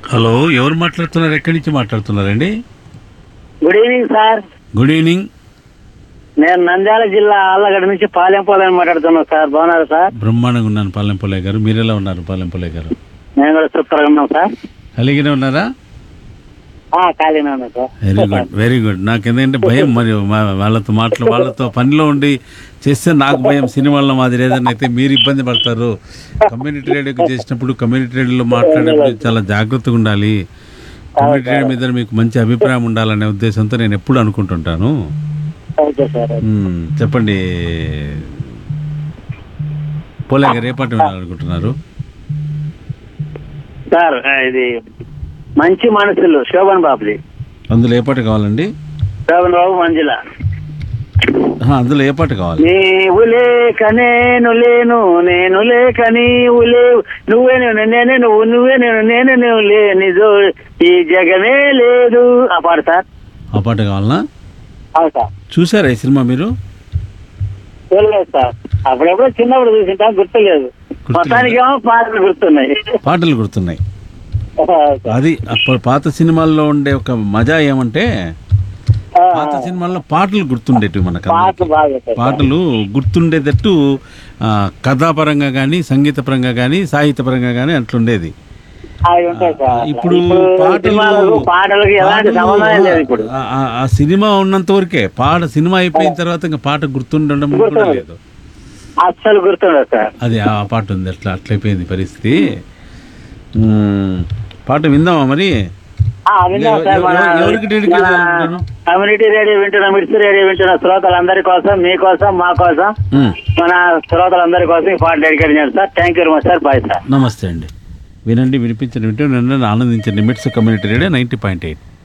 Hello, ఎవరు మాట్లాడుతున్నారు? ఎక్కడి నుంచి మాట్లాడుతున్నారండి? Good evening sir. Good evening. నేను నంద్యాల జిల్లా ఆళ్ళగడ్డ నుంచి పాలెంపోలని మాట్లాడుతున్నాను సార్. బాగున్నారు సార్? బ్రహ్మాండంగా ఉన్నాను పాలెంపల్లె గారు. మీరెలా ఉన్నారు పాలెంపల్లె గారు? నేను కూడా సూపర్గా ఉన్నాం సార్. ఖాళీగానే ఉన్నారా? ఖాళీగా ఉన్నాను sir. Very good, very good. నాకు ఎందుకంటే భయం, మరి వాళ్ళతో పనిలో ఉండి చేస్తే నాకు భయం. సినిమాల్లో మాదిరి ఏదైనా అయితే మీరు ఇబ్బంది పడతారు. కమ్యూనిటీ రేడియోకి చేసినప్పుడు, కమ్యూనిటీ రేడియోలో మాట్లాడేటప్పుడు చాలా జాగ్రత్తగా ఉండాలి. కమ్యూనిటీ రేడియో మీద మీకు మంచి అభిప్రాయం ఉండాలనే ఉద్దేశంతో నేను ఎప్పుడు అనుకుంటుంటాను. చెప్పండి పోలే గారు, ఏ పాట వినాలనుకుంటున్నారు? సార్ ఇది మంచి మనసులు శోభన్ బాబుది. అందులో ఏ పాట కావాలండి? శోభన్ బాబు మంజుల. అందులో ఏ పాట కావాలి? నీవు లేక నేను లేను, నేను లేక నీవు లేవు, నువ్వే నేను నేనే నువ్వు, నువ్వే నేను నేనే నువ్వు లేనిదో ఈ జగమే లేదు. ఆ పాట సార్. ఆ పాట కావాలనా? అవును సార్. చూసారా ఈ సినిమా మీరు? చూడలేదు సార్. అప్పుడెప్పుడు చిన్నప్పుడు చూసింటా, గుర్తులేదు. మొత్తానికి ఏమో పాటలు గుర్తున్నాయి. పాటలు గుర్తున్నాయి. అది అప్పుడు పాత సినిమాల్లో ఉండే ఒక మజా ఏమంటే, పాత సినిమాల్లో పాటలు గుర్తుండేటివి మనకు. పాటలు గుర్తుండేటట్టు కథాపరంగా కానీ, సంగీతపరంగా కానీ, సాహిత్యపరంగా కానీ అట్లుండేది. ఇప్పుడు ఆ సినిమా ఉన్నంత వరకే సినిమా అయిపోయిన తర్వాత ఇంకా పాట గుర్తుండడం కూడా లేదు. అస్సలు గుర్తుండదు సార్. అది ఆ పాట ఉంది, అట్లయిపోయింది పరిస్థితి. పాట విందామా మరి? కమ్యూనిటీ రేడియో వింటున్నా, మిర్చి రేడియో వింటున్న శ్రోతలందరి కోసం, మీకోసం, మా కోసం, మన శ్రోతలందరి కోసం ఈ పాట డెడికేట్ చేయండి sir. Thank you very much sir. Bye sir. నమస్తే అండి. వినండి, వినిపించండి, వింటూ ఆనందించండి. మిట్స్ కమ్యూనిటీ రేడియో 90.8.